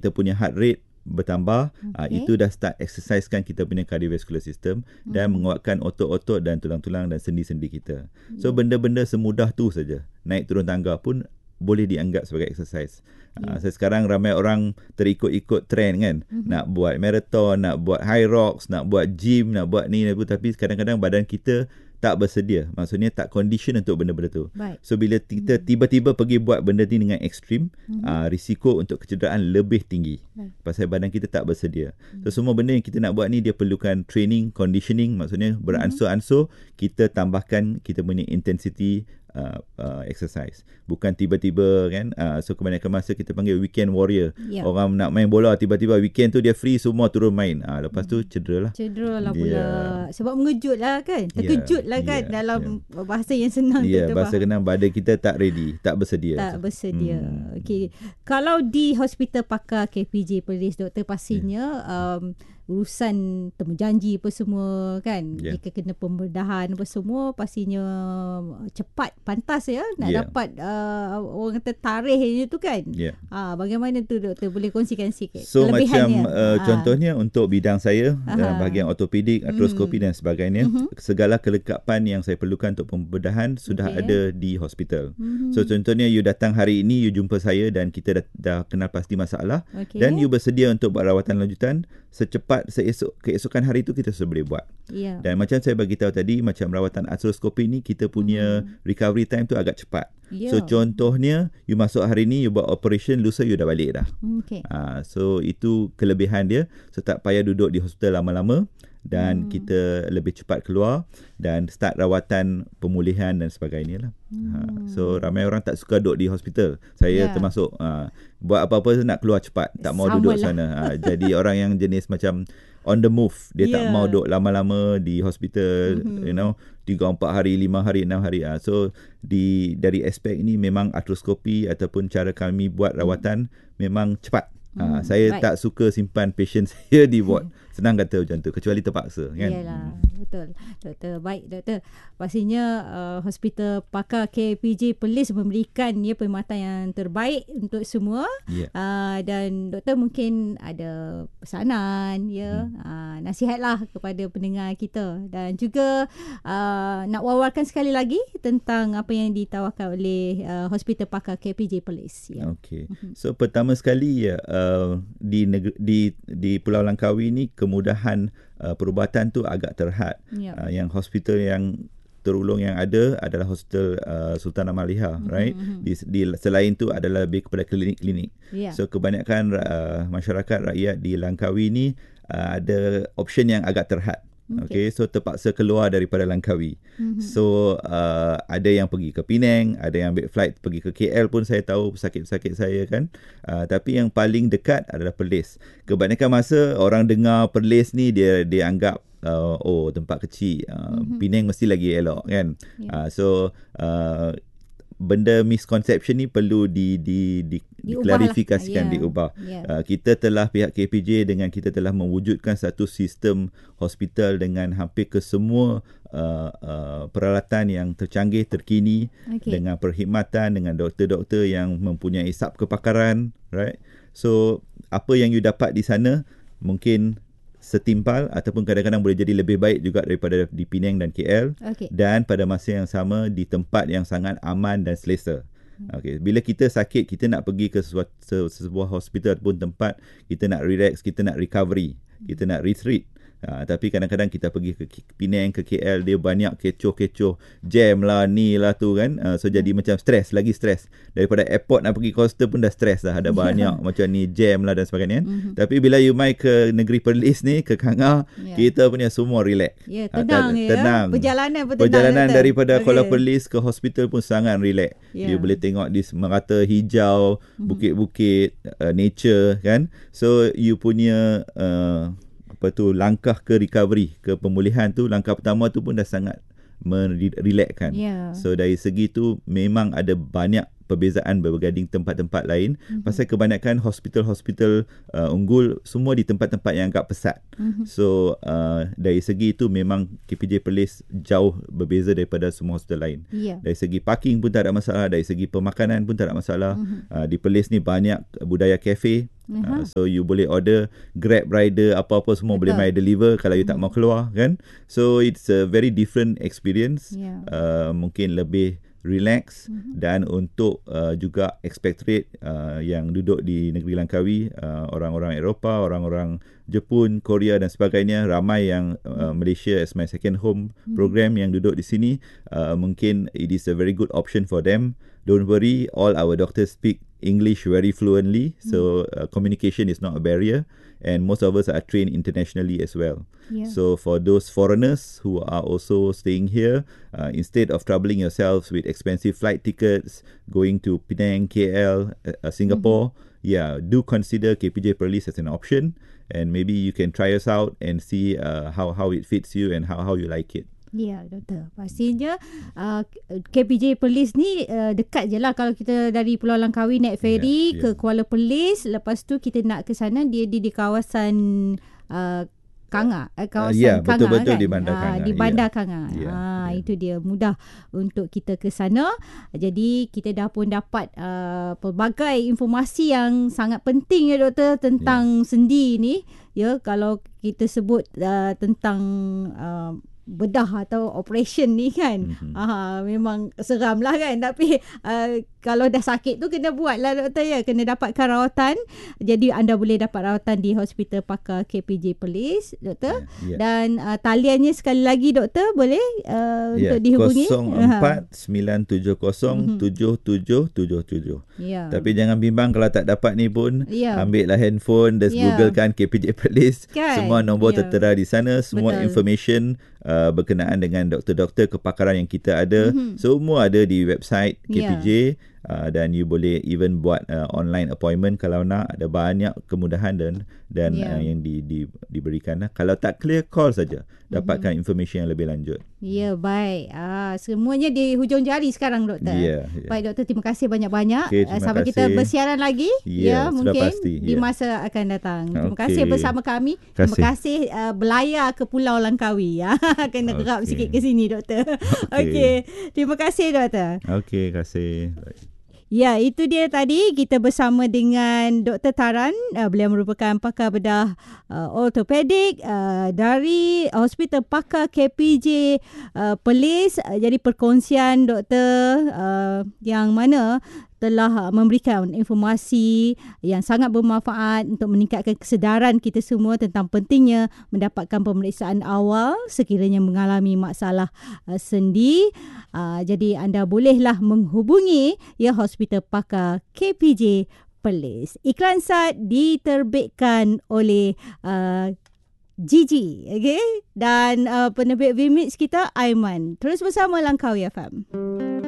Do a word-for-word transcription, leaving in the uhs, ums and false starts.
kita punya heart rate bertambah, okay. uh, itu dah start exercisekan kita punya cardiovascular system hmm. dan menguatkan otot-otot dan tulang-tulang dan sendi-sendi kita. So yeah. benda-benda semudah tu saja. Naik turun tangga pun boleh dianggap sebagai exercise. Yeah. Uh, so sekarang ramai orang terikut-ikut trend kan. Mm-hmm. Nak buat marathon, nak buat high rocks, nak buat gym, nak buat ni, tapi kadang-kadang badan kita tak bersedia. Maksudnya tak condition untuk benda-benda tu. Baik. So bila kita mm-hmm. tiba-tiba pergi buat benda ni dengan ekstrim, mm-hmm. uh, risiko untuk kecederaan lebih tinggi. Baik. Pasal badan kita tak bersedia. Mm-hmm. So semua benda yang kita nak buat ni dia perlukan training, conditioning, maksudnya beransur-ansur kita tambahkan kita punya intensity Uh, uh, exercise. Bukan tiba-tiba kan. Uh, so kebanyakan masa kita panggil weekend warrior. Yep. Orang nak main bola tiba-tiba weekend tu dia free semua turun main. Uh, lepas tu cedera lah. Cedera lah pula. Yeah. Sebab mengejut lah kan. Terkejut yeah. lah kan yeah. dalam yeah. bahasa yang senang. Ya yeah, bahasa kenal badan kita tak ready. Tak bersedia. Tak bersedia. Hmm. Okay. Kalau di hospital pakar K P J Perlis doktor pastinya yeah. um, urusan temujanji apa semua kan. Yeah. Jika kena pembedahan apa semua pastinya cepat, pantas ya nak yeah. dapat uh, orang kata tarikh tu kan. Yeah. Ha, bagaimana tu doktor boleh kongsikan sikit so macam uh, ha. contohnya untuk bidang saya Aha. dalam bahagian ortopedik, artroskopi mm. dan sebagainya, mm-hmm. segala kelengkapan yang saya perlukan untuk pembedahan sudah okay. ada di hospital. Mm-hmm. So contohnya you datang hari ini, you jumpa saya dan kita dah, dah kenal pasti masalah okay. dan you bersedia untuk buat rawatan lanjutan, secepat seesok keesokan hari tu kita sudah boleh buat. Yeah. Dan macam saya bagi tahu tadi, macam rawatan artroskopi ni kita punya mm. recovery time tu agak cepat. Yeah. So contohnya you masuk hari ni, you buat operation, lusa you dah balik dah. Okay. Uh, so itu kelebihan dia. So tak payah duduk di hospital lama-lama dan hmm. kita lebih cepat keluar dan start rawatan pemulihan dan sebagainya lah. Hmm. Ha, so ramai orang tak suka duduk di hospital. Saya yeah. termasuk uh, buat apa-apa nak keluar cepat, tak mau Sama duduk lah. sana. Ha, jadi orang yang jenis macam on the move, dia yeah. tak mau duduk lama-lama di hospital, mm-hmm. you know, tiga empat hari, lima hari, enam hari. Ha. So di dari aspek ini memang artroskopi ataupun cara kami buat rawatan mm. memang cepat. Hmm, ha, saya baik. tak suka simpan patient saya di ward. Senang kata macam tu, kecuali terpaksa kan. Yalah, hmm. betul. Doktor, baik doktor. Pastinya uh, hospital pakar K P J Perlis memberikan ya perkhidmatan yang terbaik untuk semua. Yeah. Uh, dan doktor mungkin ada pesanan ya, hmm. uh, nasihatlah kepada pendengar kita dan juga uh, nak wawarkan sekali lagi tentang apa yang ditawarkan oleh uh, hospital pakar K P J Perlis. Ya. Okay. Hmm. So pertama sekali ya uh, di negeri, di di Pulau Langkawi ni kemudahan uh, perubatan tu agak terhad. Yep. Uh, yang hospital yang terulung yang ada adalah hospital uh, Sultan Amalia, mm-hmm. right? Di, di selain tu adalah lebih kepada klinik-klinik. Yeah. So kebanyakan uh, masyarakat rakyat di Langkawi ni uh, ada option yang agak terhad. Okay. okay, so terpaksa keluar daripada Langkawi. Mm-hmm. So uh, ada yang pergi ke Penang, ada yang ambil flight pergi ke K L pun saya tahu pesakit-pesakit saya kan. Uh, tapi yang paling dekat adalah Perlis. Kebanyakan masa orang dengar Perlis ni dia dia anggap uh, oh tempat kecil, uh, mm-hmm. Penang mesti lagi elok kan. Yeah. Uh, so uh, benda misconception ni perlu di di di diklarifikasikan, yeah. diubah. Yeah. Uh, kita telah pihak K P J dengan kita telah mewujudkan satu sistem hospital dengan hampir ke semua uh, uh, peralatan yang tercanggih, terkini, okay. dengan perkhidmatan, dengan doktor-doktor yang mempunyai sub kepakaran, right? So apa yang you dapat di sana mungkin setimpal ataupun kadang-kadang boleh jadi lebih baik juga daripada di Penang dan K L. Okay. Dan pada masa yang sama di tempat yang sangat aman dan selesa. Okay. Bila kita sakit, kita nak pergi ke sesuatu, sebuah hospital ataupun tempat, kita nak relax, kita nak recovery, kita nak retreat. Ha, tapi kadang-kadang kita pergi ke Penang, ke K L, dia banyak kecoh-kecoh, jam lah, ni lah tu kan. Uh, so jadi macam stres, lagi stres. Daripada airport nak pergi coastal pun dah stres dah. Ada banyak macam ni, jam lah dan sebagainya. Mm-hmm. Tapi bila you mai ke negeri Perlis ni, ke Kangah, yeah. kita punya semua relax. Yeah, tenang, uh, ya. tenang. Perjalanan pun tenang. Perjalanan daripada okay. Kuala Perlis ke hospital pun sangat relax. Yeah. You boleh tengok di merata hijau, mm-hmm. bukit-bukit, uh, nature kan. So you punya Uh, apa tu langkah ke recovery, ke pemulihan tu, langkah pertama tu pun dah sangat merelaxkan. Yeah. So dari segi tu memang ada banyak perbezaan berbanding tempat-tempat lain. Mm-hmm. Pasal kebanyakan hospital-hospital uh, unggul semua di tempat-tempat yang agak pesat. Mm-hmm. So uh, dari segi itu memang K P J Perlis jauh berbeza daripada semua hospital lain. Yeah. Dari segi parking pun tak ada masalah, dari segi pemakanan pun tak ada masalah. Mm-hmm. Uh, di Perlis ni banyak budaya cafe. Uh, so you boleh order Grab rider apa-apa semua. Betul. Boleh mai deliver kalau you mm. tak mau keluar kan. So it's a very different experience. Yeah. Uh, mungkin lebih relax. Mm-hmm. Dan untuk uh, juga expatriate uh, yang duduk di negeri Langkawi, uh, orang-orang Eropah, orang-orang Jepun, Korea dan sebagainya, ramai yang uh, Malaysia as my second home mm-hmm. program yang duduk di sini. Uh, mungkin it is a very good option for them. Don't worry, all our doctors speak English very fluently, so uh, communication is not a barrier, and most of us are trained internationally as well. Yeah. So for those foreigners who are also staying here, uh, instead of troubling yourselves with expensive flight tickets, going to Penang, K L, uh, Singapore, mm-hmm. yeah, do consider K P J Perlis as an option, and maybe you can try us out and see uh, how how it fits you and how how you like it. Ya, doktor. Pastinya uh, K P J Perlis ni uh, dekat je lah. Kalau kita dari Pulau Langkawi naik feri yeah, yeah. ke Kuala Perlis, lepas tu kita nak ke sana, dia di, di kawasan uh, Kanga, eh, kawasan uh, yeah, Kanga betul-betul kan? di Bandar Kanga. Uh, di Bandar yeah. Kanga. Yeah, ah, yeah. Itu dia mudah untuk kita ke sana. Jadi kita dah pun dapat uh, pelbagai informasi yang sangat penting ya doktor tentang yeah. sendi ni. Ya, kalau kita sebut uh, tentang uh, bedah atau operation ni kan, mm-hmm. ah, memang seram lah kan, tapi uh, kalau dah sakit tu kena buat lah doktor ya, kena dapatkan rawatan. Jadi anda boleh dapat rawatan di Hospital Pakar K P J Perlis doktor. Yeah, yeah. Dan uh, taliannya sekali lagi doktor boleh uh, yeah, untuk dihubungi kosong empat sembilan tujuh kosong tujuh tujuh tujuh tujuh. Yeah. Tapi jangan bimbang kalau tak dapat ni pun, yeah. ambil lah handphone, just yeah. googlekan K P J Perlis, kan? Semua nombor yeah. tertera di sana, semua Betul. information uh, berkenaan dengan doktor-doktor kepakaran yang kita ada, mm-hmm. semua ada di website K P J. Yeah. Uh, dan you boleh even buat uh, online appointment kalau nak. Ada banyak kemudahan dan dan yeah. uh, yang di, di, diberikan lah. Kalau tak clear, call saja, dapatkan mm-hmm. information yang lebih lanjut. Ya, yeah, baik. Ah, semuanya di hujung jari sekarang doktor. Yeah, yeah. Baik doktor, terima kasih banyak-banyak. Okay, uh, sampai kasih. Kita bersiaran lagi yeah, ya mungkin pasti. di yeah. masa akan datang. Terima okay. kasih bersama kami. Kasih. Terima kasih uh, belayar ke Pulau Langkawi ya. Kena okay. gerap sikit ke sini doktor. Okey. Okay. Terima kasih doktor. Okey, kasih. Baik. Ya, itu dia tadi kita bersama dengan Doktor Taran. Uh, beliau merupakan pakar bedah uh, ortopedik uh, dari Hospital Pakar K P J uh, Perlis. Uh, jadi perkongsian doktor uh, yang mana telah memberikan informasi yang sangat bermanfaat untuk meningkatkan kesedaran kita semua tentang pentingnya mendapatkan pemeriksaan awal sekiranya mengalami masalah uh, sendi. Uh, jadi anda bolehlah menghubungi ya Hospital Pakar K P J Perlis. Iklan sat diterbitkan oleh uh, Gigi, okay? Dan uh, penerbit Vimix kita Aiman. Terus bersama Langkawi F M.